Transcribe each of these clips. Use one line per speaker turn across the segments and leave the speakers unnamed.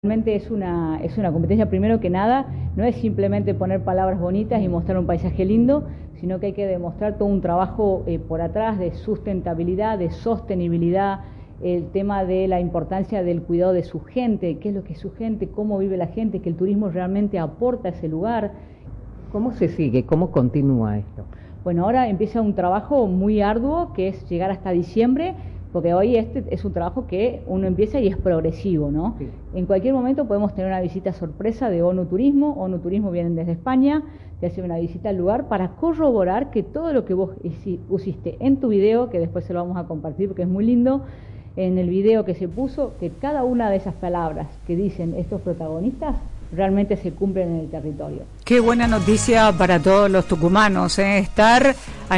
Realmente es una competencia, primero que nada, no es simplemente poner palabras bonitas y mostrar un paisaje lindo, sino que hay que demostrar todo un trabajo por atrás de sustentabilidad, de sostenibilidad, el tema de la importancia del cuidado de su gente, qué es lo que es su gente, cómo vive la gente, que el turismo realmente aporta a ese lugar.
¿Cómo se sigue? ¿Cómo continúa esto?
Bueno, ahora empieza un trabajo muy arduo, que es llegar hasta diciembre, porque hoy este es un trabajo que uno empieza y es progresivo, ¿no? Sí. En cualquier momento podemos tener una visita sorpresa de ONU Turismo vienen desde España, te hacen una visita al lugar para corroborar que todo lo que vos pusiste en tu video, que después se lo vamos a compartir porque es muy lindo, en el video que se puso, que cada una de esas palabras que dicen estos protagonistas realmente se cumplen en el territorio.
Qué buena noticia para todos los tucumanos, estar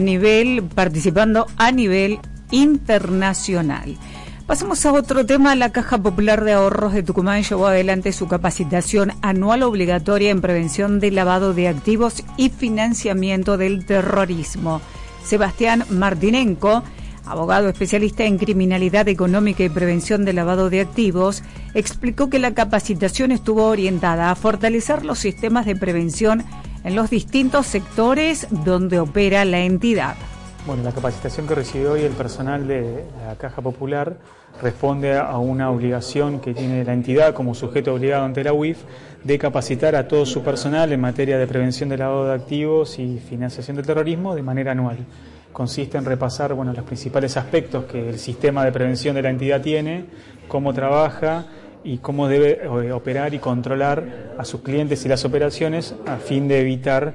participando a nivel internacional. Pasamos a otro tema. La Caja Popular de Ahorros de Tucumán llevó adelante su capacitación anual obligatoria en prevención de lavado de activos y financiamiento del terrorismo. Sebastián Martinenko, abogado especialista en criminalidad económica y prevención de lavado de activos, explicó que la capacitación estuvo orientada a fortalecer los sistemas de prevención en los distintos sectores donde opera la entidad.
Bueno, la capacitación que recibió hoy el personal de la Caja Popular responde a una obligación que tiene la entidad como sujeto obligado ante la UIF de capacitar a todo su personal en materia de prevención del lavado de activos y financiación del terrorismo de manera anual. Consiste en repasar los principales aspectos que el sistema de prevención de la entidad tiene, cómo trabaja y cómo debe operar y controlar a sus clientes y las operaciones a fin de evitar,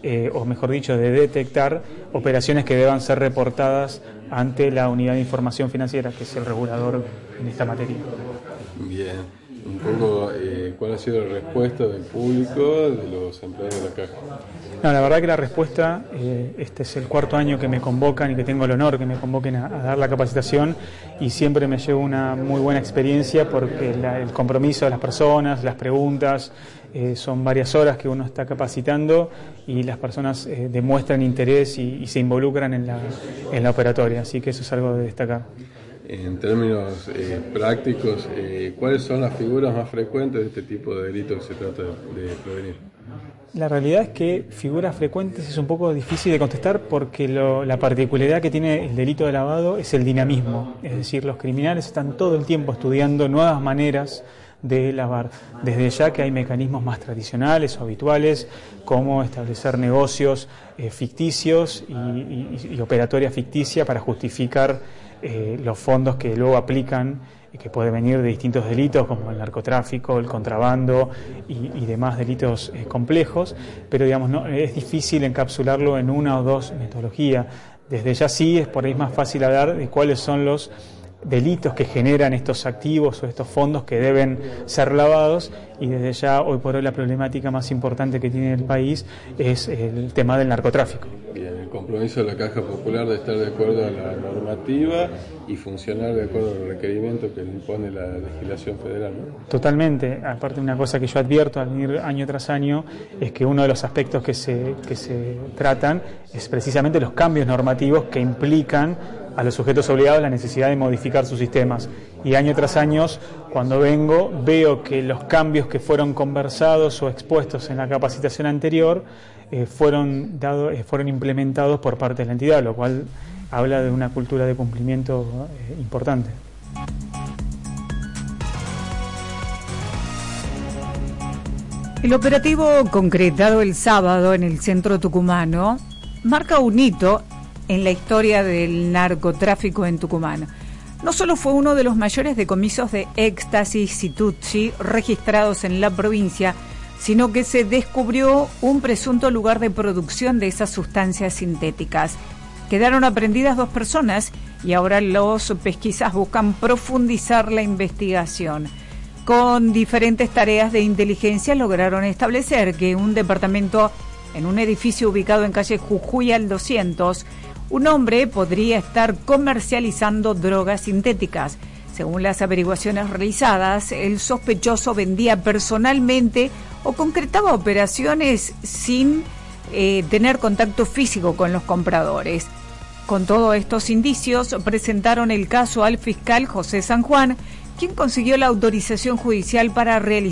o mejor dicho, de detectar operaciones que deban ser reportadas ante la Unidad de Información Financiera, que es el regulador en esta materia.
Bien, un poco, ¿cuál ha sido la respuesta del público, de los empleados de la Caja?
No, la verdad que la respuesta, este es el cuarto año que me convocan y que tengo el honor que me convoquen a dar la capacitación y siempre me llevo una muy buena experiencia porque el compromiso de las personas, las preguntas, son varias horas que uno está capacitando y las personas demuestran interés y se involucran en la operatoria, así que eso es algo de destacar.
En términos prácticos, ¿cuáles son las figuras más frecuentes de este tipo de delitos que se trata de prevenir?
La realidad es que figuras frecuentes es un poco difícil de contestar porque la particularidad que tiene el delito de lavado es el dinamismo, es decir, los criminales están todo el tiempo estudiando nuevas maneras de lavar, desde ya que hay mecanismos más tradicionales o habituales como establecer negocios ficticios y operatoria ficticia para justificar los fondos que luego aplican, que puede venir de distintos delitos como el narcotráfico, el contrabando y demás delitos complejos, pero no es difícil encapsularlo en una o dos metodologías. Desde ya sí es por ahí más fácil hablar de cuáles son los delitos que generan estos activos o estos fondos que deben ser lavados, y desde ya hoy por hoy la problemática más importante que tiene el país es el tema del narcotráfico.
Bien, el compromiso de la Caja Popular de estar de acuerdo a la normativa y funcionar de acuerdo a los requerimientos que le impone la legislación federal, ¿no?
Totalmente. Aparte, una cosa que yo advierto al ir año tras año es que uno de los aspectos que se tratan es precisamente los cambios normativos que implican a los sujetos obligados la necesidad de modificar sus sistemas. Y año tras año, cuando veo que los cambios que fueron conversados o expuestos en la capacitación anterior fueron implementados por parte de la entidad, lo cual habla de una cultura de cumplimiento importante.
El operativo concretado el sábado en el centro tucumano marca un hito en la historia del narcotráfico en Tucumán. No solo fue uno de los mayores decomisos de éxtasis y tutsi registrados en la provincia, sino que se descubrió un presunto lugar de producción de esas sustancias sintéticas. Quedaron aprendidas 2 personas y ahora los pesquisas buscan profundizar la investigación. Con diferentes tareas de inteligencia lograron establecer que un departamento en un edificio ubicado en calle Jujuy al 200, un hombre podría estar comercializando drogas sintéticas. Según las averiguaciones realizadas, el sospechoso vendía personalmente o concretaba operaciones sin tener contacto físico con los compradores. Con todos estos indicios, presentaron el caso al fiscal José San Juan, ¿Quién consiguió la autorización judicial para realizar